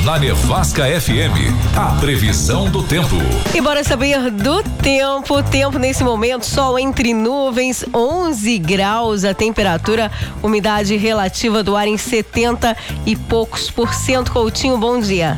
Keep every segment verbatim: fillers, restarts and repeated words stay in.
Na Nevasca F M, a previsão do tempo. E bora saber do tempo. Tempo nesse momento, sol entre nuvens, onze graus a temperatura, umidade relativa do ar em setenta e poucos por cento. Coutinho, bom dia.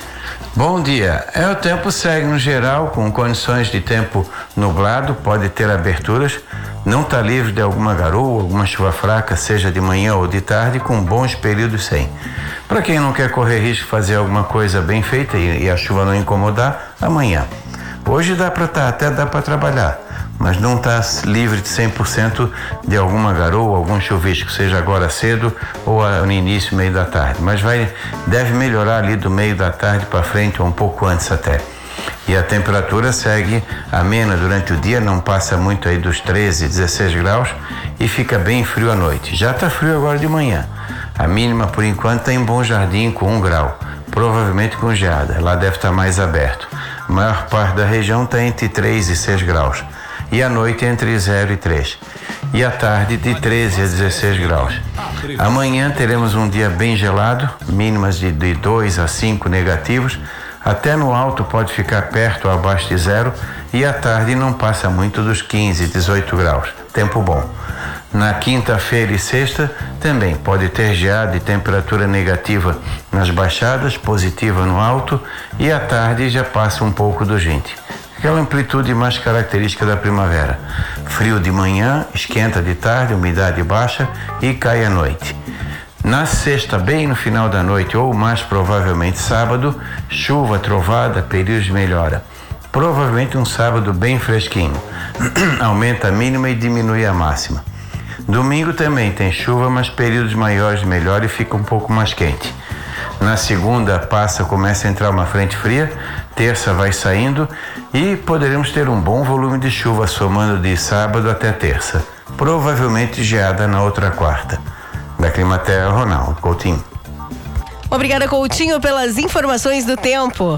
Bom dia. É, o tempo segue no geral com condições de tempo nublado, pode ter aberturas, não está livre de alguma garoa, alguma chuva fraca, seja de manhã ou de tarde, com bons períodos sem. Para quem não quer correr risco de fazer alguma coisa bem feita e, e a chuva não incomodar, amanhã. Hoje dá para tá, até dá para trabalhar, mas não está livre de cem por cento de alguma garoa, algum chuvisco, seja agora cedo ou no início, meio da tarde. Mas vai, deve melhorar ali do meio da tarde para frente ou um pouco antes até. E a temperatura segue amena durante o dia, não passa muito aí dos treze, dezesseis graus e fica bem frio à noite. Já está frio agora de manhã. A mínima, por enquanto, está em Bom Jardim com um grau, provavelmente com geada. Lá deve estar mais aberto. A maior parte da região está entre três e seis graus. E à noite entre zero e três. E à tarde de treze a dezesseis graus. Amanhã teremos um dia bem gelado, mínimas de, de dois a cinco negativos. Até no alto pode ficar perto ou abaixo de zero. E à tarde não passa muito dos quinze, dezoito graus. Tempo bom. Na quinta-feira e sexta também pode ter geada e temperatura negativa nas baixadas, positiva no alto, e à tarde já passa um pouco dos vinte. Aquela amplitude mais característica da primavera. Frio de manhã, esquenta de tarde, umidade baixa e cai à noite. Na sexta, bem no final da noite, ou mais provavelmente sábado, chuva, trovada, períodos de melhora. Provavelmente um sábado bem fresquinho. Aumenta a mínima e diminui a máxima. Domingo também tem chuva, mas períodos maiores de melhora e fica um pouco mais quente. Na segunda passa, começa a entrar uma frente fria, terça vai saindo e poderemos ter um bom volume de chuva somando de sábado até terça. Provavelmente geada na outra quarta. Da Climaterra, Ronaldo Coutinho. Obrigada, Coutinho, pelas informações do tempo.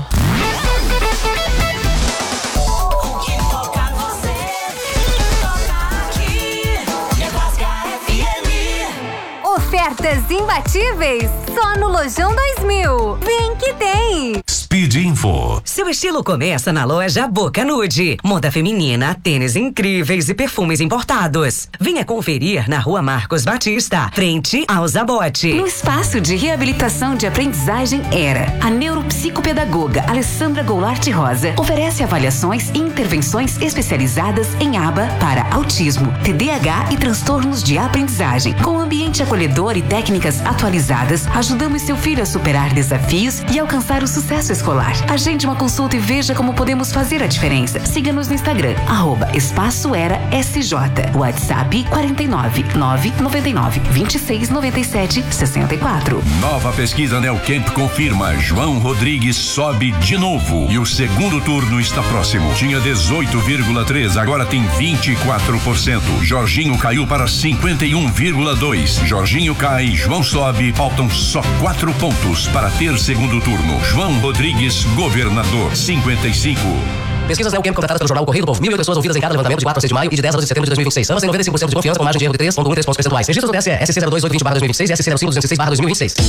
Ofertas imbatíveis só no Lojão dois mil. Vem que tem! Speed Info. Seu estilo começa na loja Boca Nude. Moda feminina, tênis incríveis e perfumes importados. Venha conferir na Rua Marcos Batista, frente ao Zabote. No espaço de reabilitação de aprendizagem Era, a neuropsicopedagoga Alessandra Goulart Rosa oferece avaliações e intervenções especializadas em aba para autismo, T D A H e transtornos de aprendizagem. Com ambiente acolhedor e técnicas atualizadas, ajudamos seu filho a superar desafios e alcançar o sucesso escolar. Agende uma consulta e veja como podemos fazer a diferença. Siga-nos no Instagram, arroba Espaço Era S J. WhatsApp quarenta e nove, nove noventa e nove, vinte e seis noventa e sete, sessenta e quatro. Nova pesquisa Neocamp confirma: João Rodrigues sobe de novo. E o segundo turno está próximo. Tinha dezoito vírgula três, agora tem vinte e quatro por cento. Jorginho caiu para cinquenta e um vírgula dois. Jorginho cai, João sobe. Faltam só quatro pontos para ter segundo turno. João Rodrigues, governador, cinquenta e cinco. Pesquisas Neocamp contratadas pelo Jornal O Correio do Povo. Mil e oito pessoas ouvidas em cada levantamento de quatro a seis de maio e de dez a doze de setembro de dois mil e vinte e seis. Ambas têm noventa e cinco por cento de confiança com margem de erro de três vírgula um três pontos percentuais. Registros do T S E, S C zero dois oito vinte barra dois mil e vinte e seis e S C zero cinco duzentos e seis barra dois mil e vinte e seis.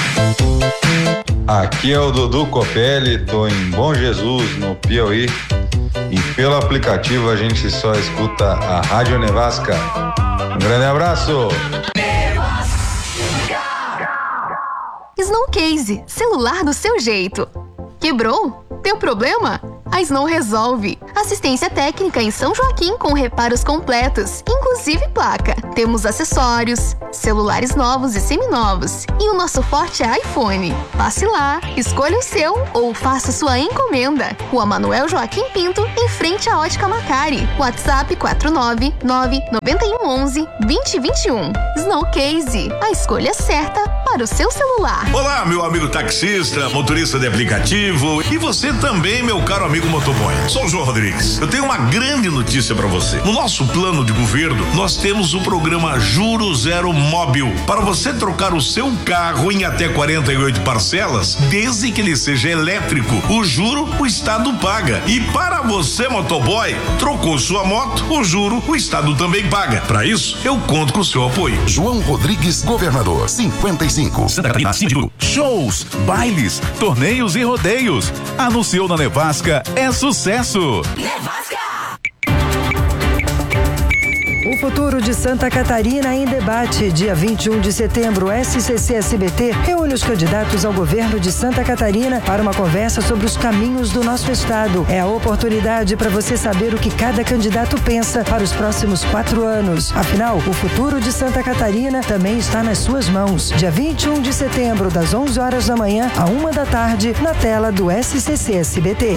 Aqui é o Dudu Copelli, tô em Bom Jesus, no Piauí. E pelo aplicativo a gente só escuta a Rádio Nevasca. Um grande abraço! Snow Case, celular do seu jeito. Quebrou? Deu problema? A Snow resolve. Assistência técnica em São Joaquim com reparos completos, inclusive placa. Temos acessórios, celulares novos e seminovos. E o nosso forte é iPhone. Passe lá, escolha o seu ou faça sua encomenda. Rua Manuel Joaquim Pinto, em frente à Ótica Macari. WhatsApp quatro nove nove nove um um um vinte vinte e um. Snow Case, a escolha certa para o seu celular. Olá, meu amigo taxista, motorista de aplicativo e você também, meu caro amigo motoboy. Sou o João Rodrigues. Eu tenho uma grande notícia para você. No nosso plano de governo, nós temos o programa Juro Zero Móbil para você trocar o seu carro em até quarenta e oito parcelas, desde que ele seja elétrico. O juro o Estado paga. E para você, motoboy, trocou sua moto, o juro o Estado também paga. Para isso, eu conto com o seu apoio. João Rodrigues, governador, cinquenta e cinco. cinco. Santa Catarina, acima de tudo. Shows, bailes, torneios e rodeios. Anunciou na Nevasca, é sucesso. Nevasca! O futuro de Santa Catarina em debate. Dia vinte e um de setembro, o S C C S B T reúne os candidatos ao governo de Santa Catarina para uma conversa sobre os caminhos do nosso estado. É a oportunidade para você saber o que cada candidato pensa para os próximos quatro anos. Afinal, o futuro de Santa Catarina também está nas suas mãos. Dia vinte e um de setembro, das onze horas da manhã à uma da tarde, na tela do S C C S B T.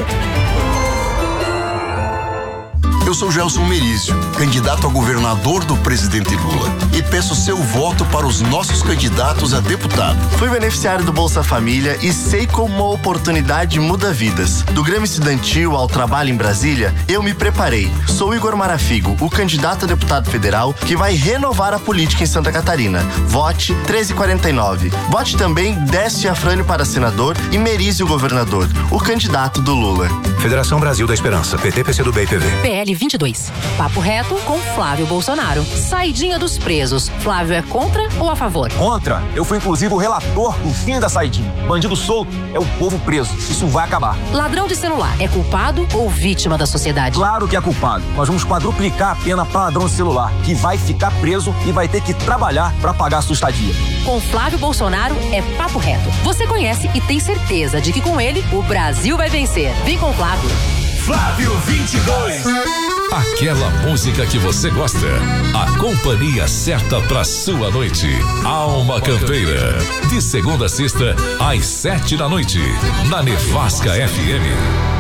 Eu sou Gelson Merizio, candidato a governador do presidente Lula, e peço seu voto para os nossos candidatos a deputado. Fui beneficiário do Bolsa Família e sei como uma oportunidade muda vidas. Do Grêmio Estudantil ao trabalho em Brasília, eu me preparei. Sou Igor Marafigo, o candidato a deputado federal que vai renovar a política em Santa Catarina. Vote treze quarenta e nove. Vote também Décio Afrânio para senador e Merizio governador, o candidato do Lula. Federação Brasil da Esperança, P T, P C do B e P V. P L vinte e dois. Papo reto com Flávio Bolsonaro. Saidinha dos presos. Flávio é contra ou a favor? Contra. Eu fui inclusive o relator do fim da saidinha. Bandido solto é o povo preso. Isso vai acabar. Ladrão de celular é culpado ou vítima da sociedade? Claro que é culpado. Nós vamos quadruplicar a pena para ladrão de celular, que vai ficar preso e vai ter que trabalhar para pagar a sua estadia. Com Flávio Bolsonaro é papo reto. Você conhece e tem certeza de que com ele o Brasil vai vencer. Vem com Flávio. Flávio vinte e dois. Aquela música que você gosta. A companhia certa pra sua noite. Alma Campeira. De segunda a sexta, às sete da noite. Na Nevasca F M.